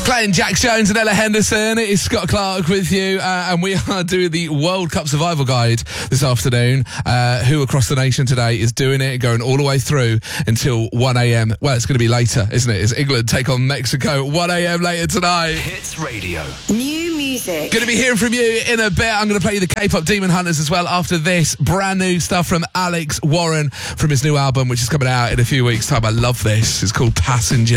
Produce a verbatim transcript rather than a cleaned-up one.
Playing Jack Jones and Ella Henderson. It's Scott Clark with you, uh, and we are doing the World Cup Survival Guide this afternoon. Uh, who across the nation today is doing it, going all the way through until one a.m. Well, it's going to be later, isn't it? It's England take on Mexico at one a.m. later tonight. Hits Radio. New music. Going to be hearing from you in a bit. I'm going to play you the K-pop Demon Hunters as well after this. Brand new stuff from Alex Warren from his new album, which is coming out in a few weeks' time. I love this. It's called Passenger.